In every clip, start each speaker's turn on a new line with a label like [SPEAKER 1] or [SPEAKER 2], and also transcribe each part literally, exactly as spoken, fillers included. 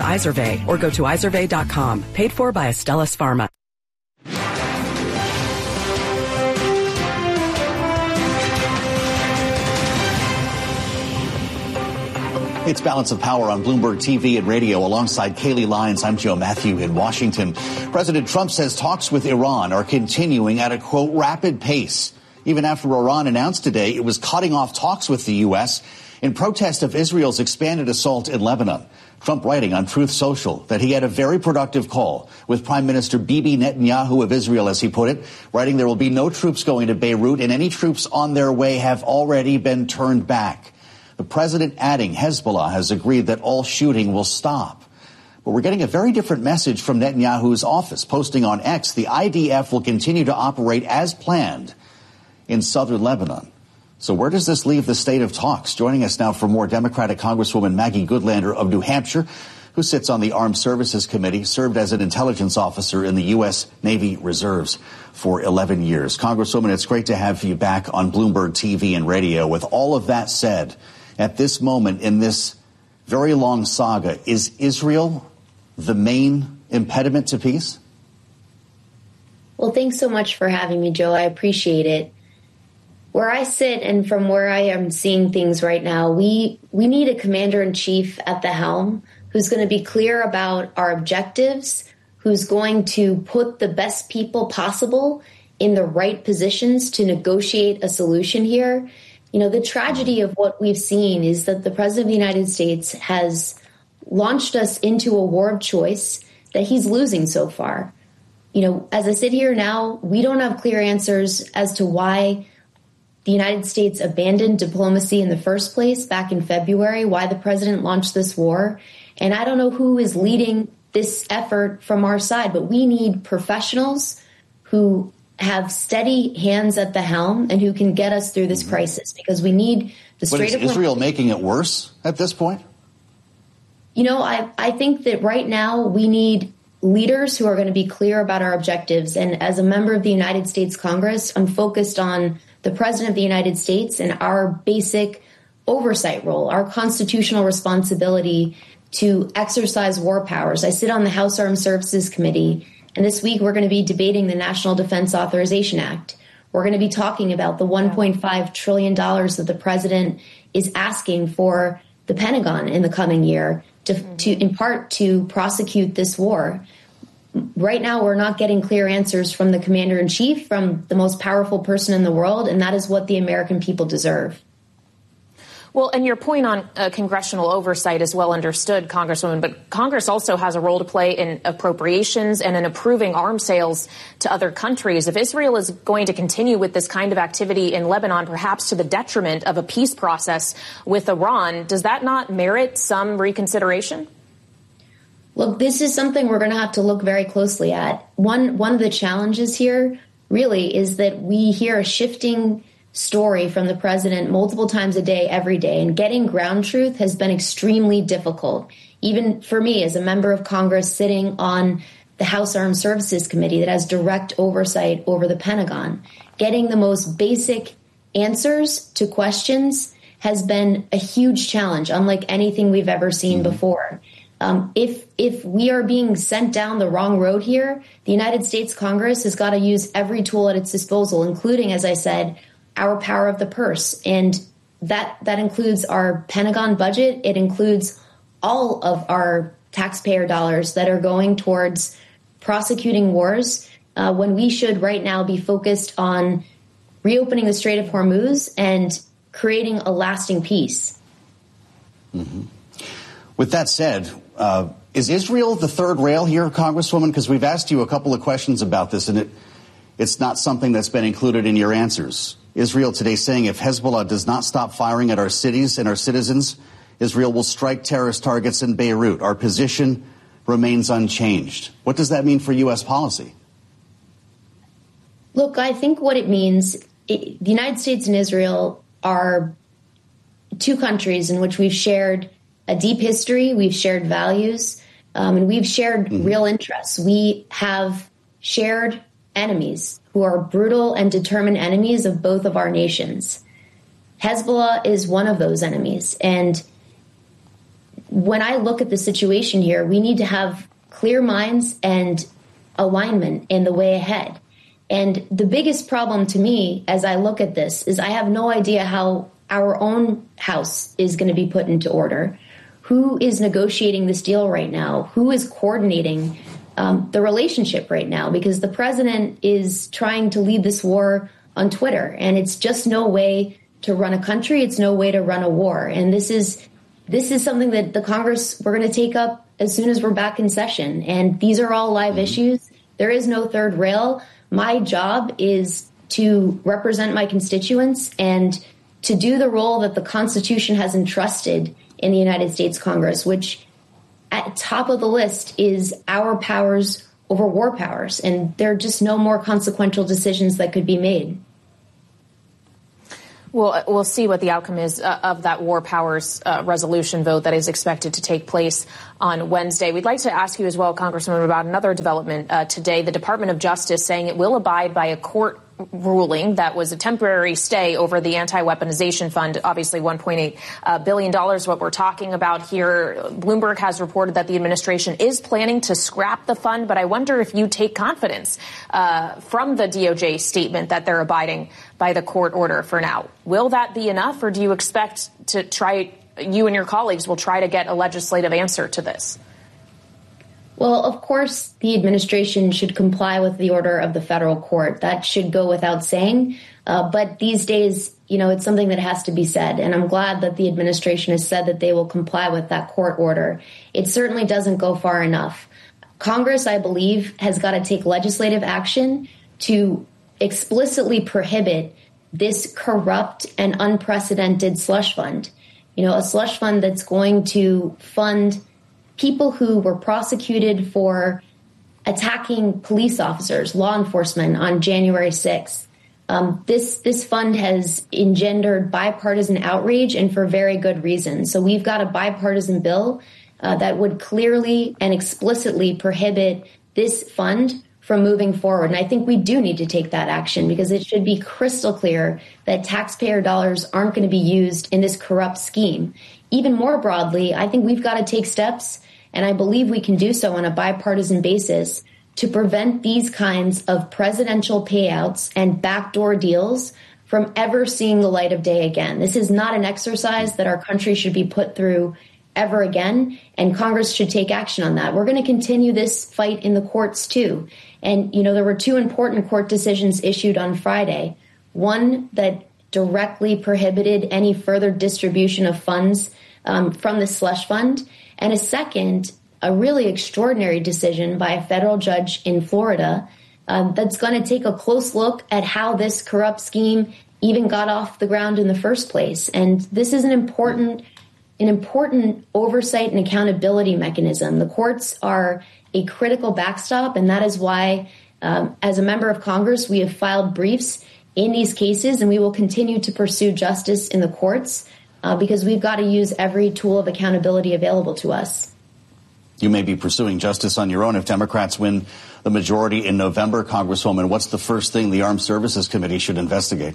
[SPEAKER 1] Izervay or go to izervay dot com. Paid for by Astellas Pharma.
[SPEAKER 2] It's Balance of Power on Bloomberg T V and radio. Alongside Kaylee Lyons, I'm Joe Matthew in Washington. President Trump says talks with Iran are continuing at a, quote, rapid pace. Even after Iran announced today it was cutting off talks with the U S in protest of Israel's expanded assault in Lebanon. Trump writing on Truth Social that he had a very productive call with Prime Minister Bibi Netanyahu of Israel, as he put it, writing there will be no troops going to Beirut and any troops on their way have already been turned back. The president adding Hezbollah has agreed that all shooting will stop. But we're getting a very different message from Netanyahu's office, posting on X, the I D F will continue to operate as planned in southern Lebanon. So where does this leave the state of talks? Joining us now for more, Democratic Congresswoman Maggie Goodlander of New Hampshire, who sits on the Armed Services Committee, served as an intelligence officer in the U S Navy Reserves for eleven years. Congresswoman, it's great to have you back on Bloomberg T V and radio. With all of that said, at this moment in this very long saga, is Israel the main impediment to peace?
[SPEAKER 3] Well, thanks so much for having me, Joe. I appreciate it. Where I sit and from where I am seeing things right now, we we need a commander-in-chief at the helm who's going to be clear about our objectives, who's going to put the best people possible in the right positions to negotiate a solution here. You know, the tragedy of what we've seen is that the president of the United States has launched us into a war of choice that he's losing so far. You know, as I sit here now, we don't have clear answers as to why the United States abandoned diplomacy in the first place back in February, why the president launched this war. And I don't know who is leading this effort from our side, but we need professionals who have steady hands at the helm and who can get us through this mm-hmm. crisis, because we need the straight.
[SPEAKER 2] But is Israel making it worse at this point?
[SPEAKER 3] You know, I, I think that right now we need leaders who are going to be clear about our objectives. And as a member of the United States Congress, I'm focused on the president of the United States and our basic oversight role, our constitutional responsibility to exercise war powers. I sit on the House Armed Services Committee, and this week we're going to be debating the National Defense Authorization Act. We're going to be talking about the one point five trillion dollars that the president is asking for the Pentagon in the coming year to, mm-hmm. to in part to prosecute this war. Right now, we're not getting clear answers from the commander-in-chief, from the most powerful person in the world, and that is what the American people deserve.
[SPEAKER 4] Well, and your point on uh, congressional oversight is well understood, Congresswoman, but Congress also has a role to play in appropriations and in approving arms sales to other countries. If Israel is going to continue with this kind of activity in Lebanon, perhaps to the detriment of a peace process with Iran, does that not merit some reconsideration?
[SPEAKER 3] Look, this is something we're going to have to look very closely at. One, one of the challenges here really is that we hear a shifting story from the president multiple times a day, every day, and getting ground truth has been extremely difficult. Even for me as a member of Congress sitting on the House Armed Services Committee that has direct oversight over the Pentagon, getting the most basic answers to questions has been a huge challenge, unlike anything we've ever seen mm-hmm. before. Um, if if we are being sent down the wrong road here, the United States Congress has got to use every tool at its disposal, including, as I said, our power of the purse. And that that includes our Pentagon budget. It includes all of our taxpayer dollars that are going towards prosecuting wars uh, when we should right now be focused on reopening the Strait of Hormuz and creating a lasting peace.
[SPEAKER 2] Mm-hmm. With that said, uh, is Israel the third rail here, Congresswoman? Because we've asked you a couple of questions about this, and it it's not something that's been included in your answers. Israel today saying if Hezbollah does not stop firing at our cities and our citizens, Israel will strike terrorist targets in Beirut. Our position remains unchanged. What does that mean for U S policy?
[SPEAKER 3] Look, I think what it means, it, the United States and Israel are two countries in which we've shared a deep history, we've shared values, um, and we've shared mm-hmm. real interests. We have shared enemies who are brutal and determined enemies of both of our nations. Hezbollah is one of those enemies, and when I look at the situation here, we need to have clear minds and alignment in the way ahead. And the biggest problem to me as I look at this is I have no idea how our own house is going to be put into order. Who is negotiating this deal right now? Who is coordinating um, the relationship right now? Because the president is trying to lead this war on Twitter, and it's just no way to run a country. It's no way to run a war. And this is this is something that the Congress, we're going to take up as soon as we're back in session. And these are all live issues. There is no third rail. My job is to represent my constituents and to do the role that the Constitution has entrusted in the United States Congress, which at top of the list is our powers over war powers. And there are just no more consequential decisions that could be made.
[SPEAKER 4] Well, we'll see what the outcome is uh, of that war powers uh, resolution vote that is expected to take place on Wednesday. We'd like to ask you as well, Congresswoman, about another development uh, today. The Department of Justice saying it will abide by a court ruling that was a temporary stay over the anti-weaponization fund, obviously one point eight billion dollars, what we're talking about here. Bloomberg has reported that the administration is planning to scrap the fund, but I wonder if you take confidence uh, from the D O J statement that they're abiding by the court order for now. Will that be enough, or do you expect to try, you and your colleagues will try to get a legislative answer to this?
[SPEAKER 3] Well, of course, the administration should comply with the order of the federal court. That should go without saying. Uh, but these days, you know, it's something that has to be said. And I'm glad that the administration has said that they will comply with that court order. It certainly doesn't go far enough. Congress, I believe, has got to take legislative action to explicitly prohibit this corrupt and unprecedented slush fund. You know, a slush fund that's going to fund people who were prosecuted for attacking police officers, law enforcement on January sixth. Um, this this fund has engendered bipartisan outrage, and for very good reason. So we've got a bipartisan bill uh, that would clearly and explicitly prohibit this fund from moving forward. And I think we do need to take that action because it should be crystal clear that taxpayer dollars aren't going to be used in this corrupt scheme. Even more broadly, I think we've got to take steps, and I believe we can do so on a bipartisan basis, to prevent these kinds of presidential payouts and backdoor deals from ever seeing the light of day again. This is not an exercise that our country should be put through ever again, and Congress should take action on that. We're going to continue this fight in the courts, too. And, you know, there were two important court decisions issued on Friday. One that directly prohibited any further distribution of funds um, from the slush fund, and a second, a really extraordinary decision by a federal judge in Florida um, that's going to take a close look at how this corrupt scheme even got off the ground in the first place. And this is an important, an important oversight and accountability mechanism. The courts are a critical backstop, and that is why, um, as a member of Congress, we have filed briefs in these cases, and we will continue to pursue justice in the courts uh, because we've got to use every tool of accountability available to us.
[SPEAKER 2] You may be pursuing justice on your own if Democrats win the majority in November. Congresswoman, what's the first thing the Armed Services Committee should investigate?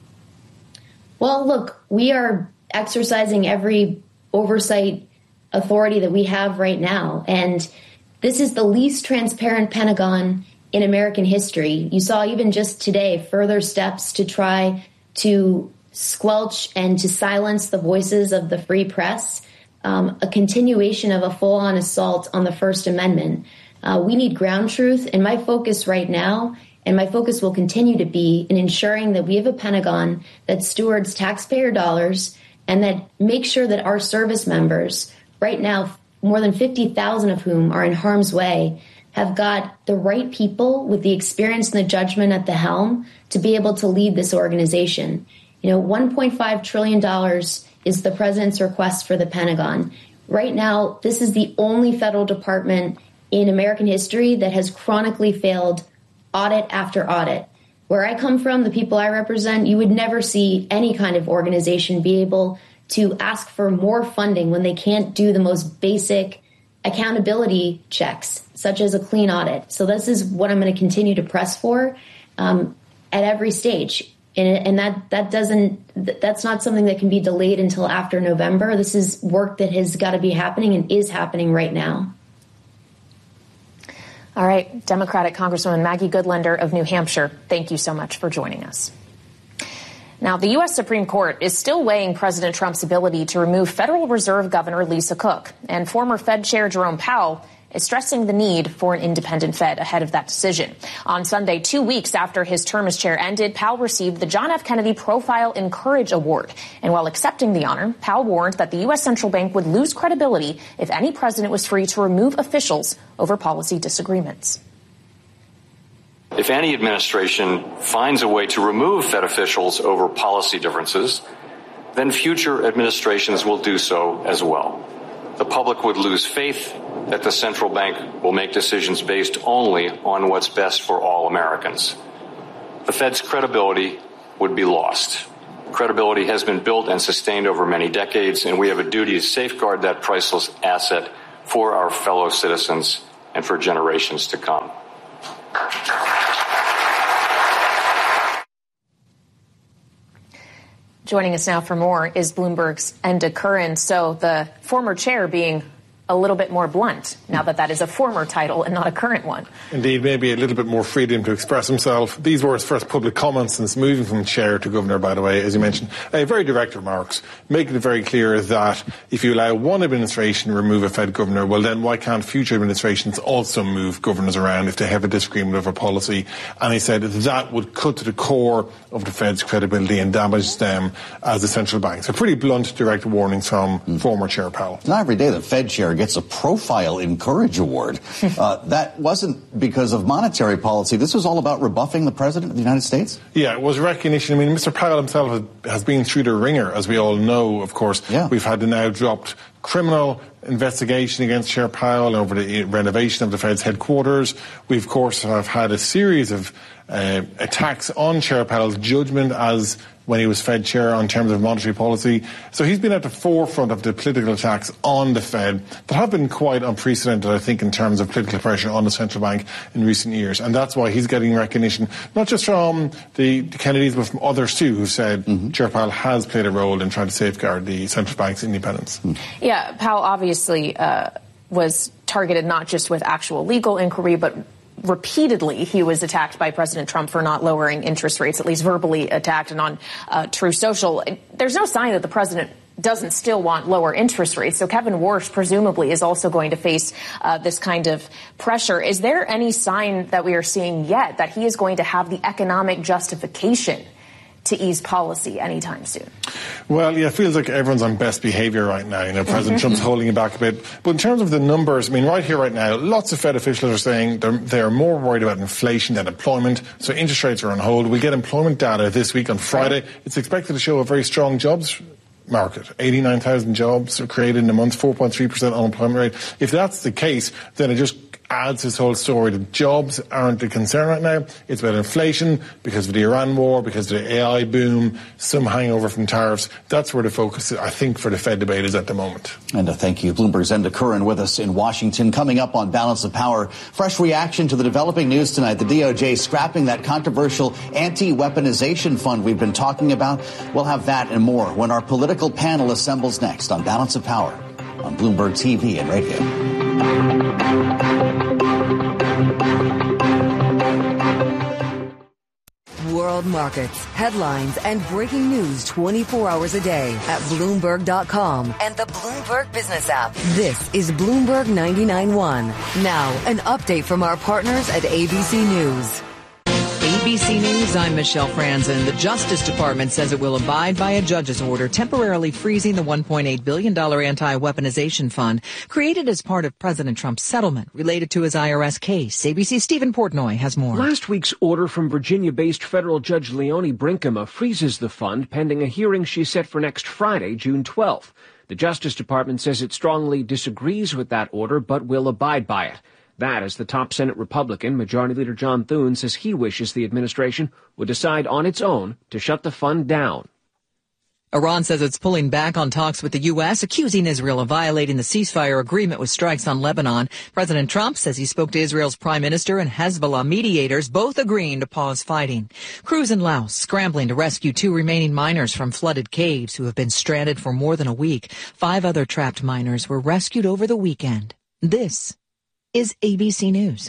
[SPEAKER 3] Well, look, we are exercising every oversight authority that we have right now. And this is the least transparent Pentagon in American history. You saw even just today further steps to try to squelch and to silence the voices of the free press. Um, a continuation of a full-on assault on the First Amendment. Uh, we need ground truth, and my focus right now, and my focus will continue to be in ensuring that we have a Pentagon that stewards taxpayer dollars and that makes sure that our service members, right now, more than fifty thousand of whom are in harm's way, have got the right people with the experience and the judgment at the helm to be able to lead this organization. You know, one point five trillion dollars is the president's request for the Pentagon. Right now, this is the only federal department in American history that has chronically failed audit after audit. Where I come from, the people I represent, you would never see any kind of organization be able to ask for more funding when they can't do the most basic accountability checks, such as a clean audit. So this is what I'm going to continue to press for um, at every stage. And, and that, that doesn't, that's not something that can be delayed until after November. This is work that has got to be happening and is happening right now.
[SPEAKER 4] All right. Democratic Congresswoman Maggie Goodlander of New Hampshire, thank you so much for joining us. Now, the U S Supreme Court is still weighing President Trump's ability to remove Federal Reserve Governor Lisa Cook, and former Fed Chair Jerome Powell is stressing the need for an independent Fed ahead of that decision. On Sunday, two weeks after his term as chair ended, Powell received the John F. Kennedy Profile in Courage Award. And while accepting the honor, Powell warned that the U S central bank would lose credibility if any president was free to remove officials over policy disagreements.
[SPEAKER 5] If any administration finds a way to remove Fed officials over policy differences, then future administrations will do so as well. The public would lose faith that the central bank will make decisions based only on what's best for all Americans. The Fed's credibility would be lost. Credibility has been built and sustained over many decades, and we have a duty to safeguard that priceless asset for our fellow citizens and for generations to come.
[SPEAKER 4] Joining us now for more is Bloomberg's Enda Curran. So the former chair being a little bit more blunt now that that is a former title and not a current one.
[SPEAKER 6] Indeed, maybe a little bit more freedom to express himself. These were his first public comments since moving from chair to governor, by the way, as you mentioned. Uh, very direct remarks, making it very clear that if you allow one administration to remove a Fed governor, well then why can't future administrations also move governors around if they have a disagreement over policy? And he said that would cut to the core of the Fed's credibility and damage them as a central bank. So pretty blunt, direct warnings from mm. former Chair Powell.
[SPEAKER 2] Not every day the Fed chair gets a Profile in Courage Award. Uh, that wasn't because of monetary policy. This was all about rebuffing the President of the United States?
[SPEAKER 6] Yeah, it was recognition. I mean, Mister Powell himself has, has been through the ringer, as we all know, of course. Yeah. We've had the now dropped criminal investigation against Chair Powell over the renovation of the Fed's headquarters. We, of course, have had a series of uh, attacks on Chair Powell's judgment as when he was Fed chair on terms of monetary policy. So he's been at the forefront of the political attacks on the Fed that have been quite unprecedented, I think, in terms of political pressure on the central bank in recent years. And that's why he's getting recognition, not just from the, the Kennedys, but from others too, who said mm-hmm. Chair Powell has played a role in trying to safeguard the central bank's independence. Mm.
[SPEAKER 4] Yeah, Powell obviously uh, was targeted not just with actual legal inquiry, but repeatedly he was attacked by President Trump for not lowering interest rates, at least verbally attacked, and on uh, True Social. There's no sign that the president doesn't still want lower interest rates. So Kevin Warsh presumably is also going to face uh, this kind of pressure. Is there any sign that we are seeing yet that he is going to have the economic justification to ease policy anytime soon?
[SPEAKER 6] Well, yeah, it feels like everyone's on best behaviour right now. You know, President Trump's holding it back a bit. But in terms of the numbers, I mean, right here, right now, lots of Fed officials are saying they're, they're more worried about inflation than employment. So interest rates are on hold. We get employment data this week on Friday. It's expected to show a very strong jobs market. eighty-nine thousand jobs are created in a month, four point three percent unemployment rate. If that's the case, then it just adds this whole story that jobs aren't the concern right now. It's about inflation because of the Iran war, because of the A I boom, some hangover from tariffs. That's where the focus, I think, for the Fed debate is at the moment.
[SPEAKER 2] And uh, thank you. Bloomberg's Enda Curran with us in Washington. Coming up on Balance of Power, fresh reaction to the developing news tonight. The D O J scrapping that controversial anti-weaponization fund we've been talking about. We'll have that and more when our political panel assembles next on Balance of Power on Bloomberg T V and radio.
[SPEAKER 7] World markets, headlines, and breaking news twenty-four hours a day at Bloomberg dot com and the Bloomberg Business app. This is Bloomberg ninety-nine point one. Now, an update from our partners at A B C News.
[SPEAKER 8] A B C News, I'm Michelle Franzen. The Justice Department says it will abide by a judge's order temporarily freezing the one point eight billion dollars anti-weaponization fund created as part of President Trump's settlement related to his I R S case. A B C's Stephen Portnoy has more.
[SPEAKER 9] Last week's order from Virginia-based federal judge Leonie Brinkema freezes the fund pending a hearing she set for next Friday, June twelfth. The Justice Department says it strongly disagrees with that order but will abide by it. That as the top Senate Republican, Majority Leader John Thune, says he wishes the administration would decide on its own to shut the fund down.
[SPEAKER 8] Iran says it's pulling back on talks with the U S, accusing Israel of violating the ceasefire agreement with strikes on Lebanon. President Trump says he spoke to Israel's prime minister and Hezbollah mediators, both agreeing to pause fighting. Crews in Laos scrambling to rescue two remaining miners from flooded caves who have been stranded for more than a week. Five other trapped miners were rescued over the weekend. This is A B C News.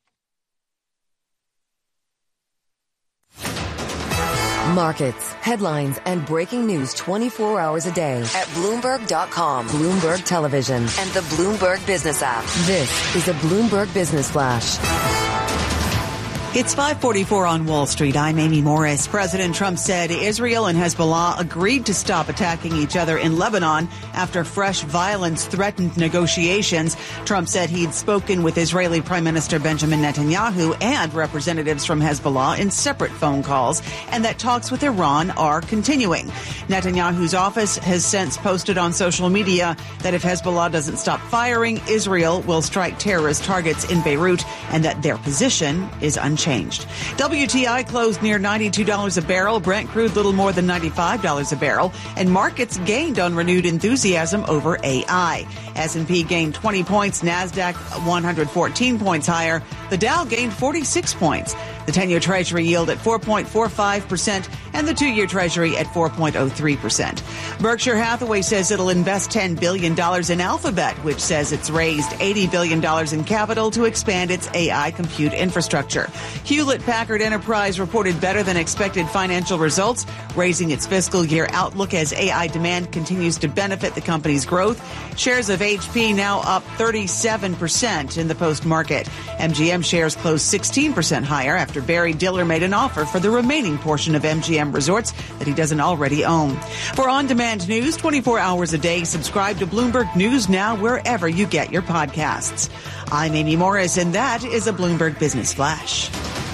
[SPEAKER 7] Markets, headlines, and breaking news twenty-four hours a day at Bloomberg dot com, Bloomberg Television, and the Bloomberg Business app. This is a Bloomberg Business Flash.
[SPEAKER 10] It's five forty-four on Wall Street. I'm Amy Morris. President Trump said Israel and Hezbollah agreed to stop attacking each other in Lebanon after fresh violence threatened negotiations. Trump said he'd spoken with Israeli Prime Minister Benjamin Netanyahu and representatives from Hezbollah in separate phone calls, and that talks with Iran are continuing. Netanyahu's office has since posted on social media that if Hezbollah doesn't stop firing, Israel will strike terrorist targets in Beirut, and that their position is unchanged. W T I closed near ninety-two dollars a barrel. Brent crude little more than ninety-five dollars a barrel. And markets gained on renewed enthusiasm over A I. S and P gained twenty points. NASDAQ one hundred fourteen points higher. The Dow gained forty-six points. The ten-year Treasury yield at four point four five percent and the two-year Treasury at four point oh three percent. Berkshire Hathaway says it'll invest ten billion dollars in Alphabet, which says it's raised eighty billion dollars in capital to expand its A I compute infrastructure. Hewlett-Packard Enterprise reported better than expected financial results, raising its fiscal year outlook as A I demand continues to benefit the company's growth. Shares of H P now up thirty-seven percent in the post-market. M G M shares closed sixteen percent higher after Barry Diller made an offer for the remaining portion of M G M Resorts that he doesn't already own. For on-demand news twenty-four hours a day, subscribe to Bloomberg News Now wherever you get your podcasts. I'm Amy Morris, and that is a Bloomberg Business Flash.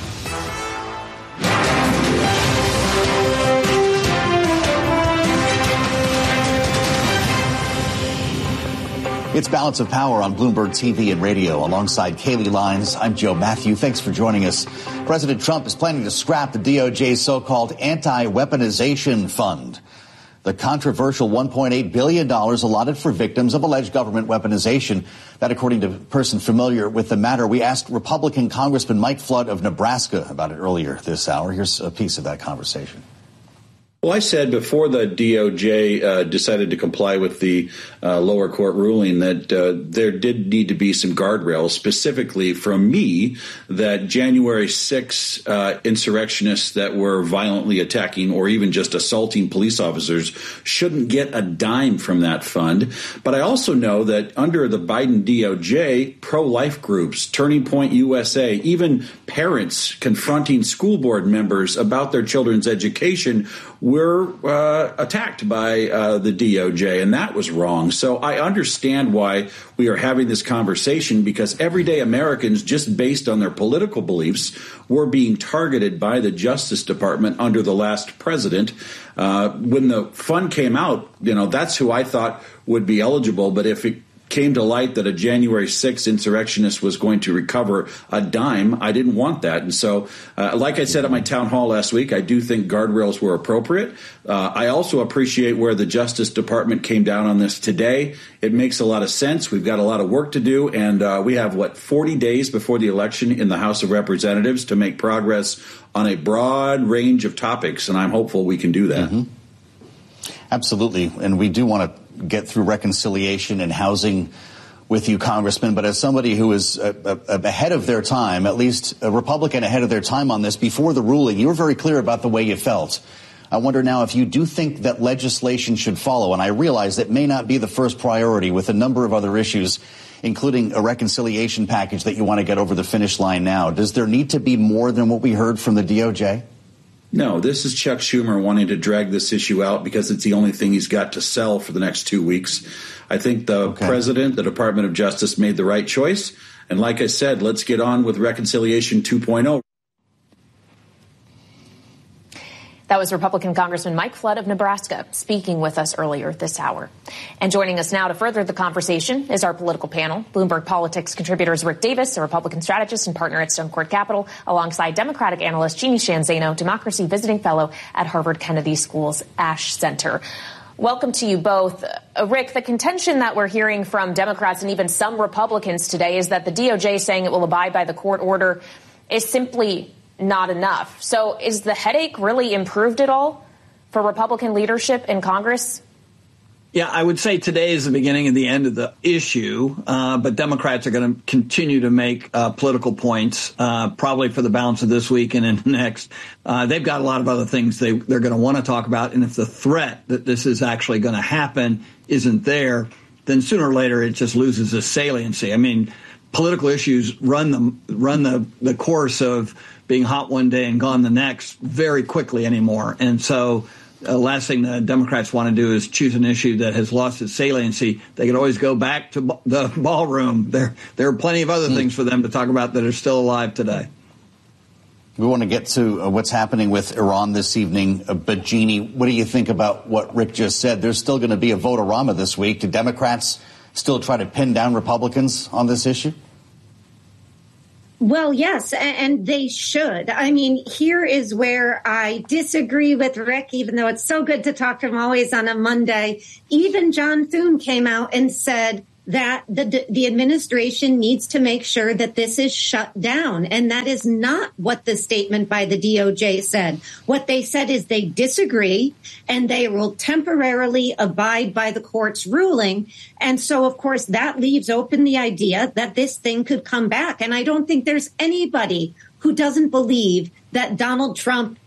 [SPEAKER 2] It's Balance of Power on Bloomberg T V and radio. Alongside Kaylee Lyons, I'm Joe Matthew. Thanks for joining us. President Trump is planning to scrap the D O J's so-called anti-weaponization fund. The controversial one point eight billion dollars allotted for victims of alleged government weaponization. That, according to a person familiar with the matter. We asked Republican Congressman Mike Flood of Nebraska about it earlier this hour. Here's a piece of that conversation.
[SPEAKER 11] Well, I said before the D O J uh, decided to comply with the uh, lower court ruling that uh, there did need to be some guardrails, specifically from me, that January sixth uh, insurrectionists that were violently attacking or even just assaulting police officers shouldn't get a dime from that fund. But I also know that under the Biden D O J, pro-life groups, Turning Point U S A, even parents confronting school board members about their children's education were uh, attacked by uh, the D O J, and that was wrong. So I understand why we are having this conversation, because everyday Americans, just based on their political beliefs, were being targeted by the Justice Department under the last president. Uh, when the fund came out, you know, that's who I thought would be eligible. But if it came to light that a January sixth insurrectionist was going to recover a dime, I didn't want that. And so, uh, like I said at my town hall last week, I do think guardrails were appropriate. Uh, I also appreciate where the Justice Department came down on this today. It makes a lot of sense. We've got a lot of work to do, and uh, we have, what, forty days before the election in the House of Representatives to make progress on a broad range of topics, and I'm hopeful we can do that.
[SPEAKER 2] Mm-hmm. Absolutely, and we do want to get through reconciliation and housing with you, Congressman. But as somebody who is uh, uh, ahead of their time, at least a Republican ahead of their time on this, before the ruling, you were very clear about the way you felt. I wonder now if you do think that legislation should follow. And I realize that may not be the first priority with a number of other issues, including a reconciliation package that you want to get over the finish line now. Does there need to be more than what we heard from the D O J?
[SPEAKER 11] No, this is Chuck Schumer wanting to drag this issue out because it's the only thing he's got to sell for the next two weeks. I think the okay. president, the Department of Justice made the right choice. And like I said, let's get on with Reconciliation two point oh.
[SPEAKER 4] That was Republican Congressman Mike Flood of Nebraska speaking with us earlier this hour. And joining us now to further the conversation is our political panel. Bloomberg Politics contributors Rick Davis, a Republican strategist and partner at Stone Court Capital, alongside Democratic analyst Jeannie Sheehan Zaino, Democracy Visiting Fellow at Harvard Kennedy School's Ash Center. Welcome to you both. Uh, Rick, the contention that we're hearing from Democrats and even some Republicans today is that the D O J saying it will abide by the court order is simply not enough. So is the headache really improved at all for Republican leadership in Congress?
[SPEAKER 12] Yeah, I would say today is the beginning of the end of the issue, uh, but Democrats are going to continue to make uh, political points, uh, probably for the balance of this week and into next. Uh, they've got a lot of other things they, they're going to want to talk about, and if the threat that this is actually going to happen isn't there, then sooner or later it just loses its saliency. I mean, political issues run the, run the, the course of being hot one day and gone the next very quickly anymore, and so the uh, last thing the Democrats want to do is choose an issue that has lost its saliency. They could always go back to b- the ballroom. There, there are plenty of other mm. things for them to talk about that are still alive today.
[SPEAKER 2] We want to get to uh, what's happening with Iran this evening. Uh, but, Jeannie, what do you think about what Rick just said? There's still going to be a vote-a-rama this week. Do Democrats still try to pin down Republicans on this issue?
[SPEAKER 13] Well, yes, and they should. I mean, here is where I disagree with Rick, even though it's so good to talk to him always on a Monday. Even John Thune came out and said that the the administration needs to make sure that this is shut down. And that is not what the statement by the D O J said. What they said is they disagree and they will temporarily abide by the court's ruling. And so, of course, that leaves open the idea that this thing could come back. And I don't think there's anybody who doesn't believe that Donald Trump